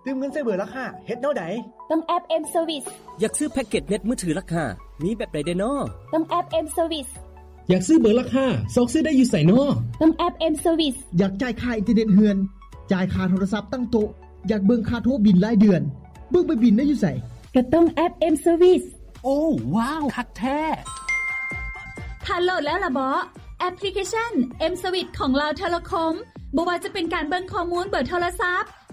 ตื่มเงินใส่เบอร์ราคาเฮ็ดแนวใดต้องแอป M Service อยากซื้อแพ็กเกจเน็ตมือถือราคามีแบบใดเด้อน้อต้องแอป M Service อยากซื้อเบอร์ราคาซอกซื้อได้อยู่ไสน้อต้องแอป M Service อยากจ่ายค่าอินเทอร์เน็ตเฮือนจ่ายค่าโทรศัพท์ตั้งโต๊ะอยากเบิ่งค่าโทรบิลรายเดือนเบิ่งไปบิลได้อยู่ไสก็ต้องแอป M Service โอ้ว้าวคักแท้ถ้าโหลดแล้วล่ะบ่แอปพลิเคชัน M Service ของเราโทรคมบ่ว่าจะเป็นการเบิ่งข้อมูลเบอร์โทรศัพท์